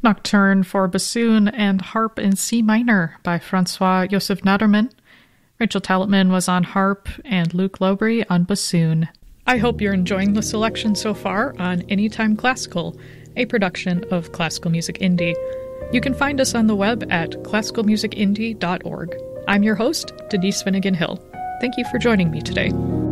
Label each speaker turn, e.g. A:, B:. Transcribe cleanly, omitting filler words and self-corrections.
A: Nocturne for Bassoon and Harp in C minor by Francois Joseph Naderman. Rachel Talitman was on harp and Luke Lowry on bassoon. I hope you're enjoying the selection so far on Anytime Classical, a production of Classical Music Indie. You can find us on the web at classicalmusicindie.org. I'm your host, Denise Finnegan Hill. Thank you for joining me today.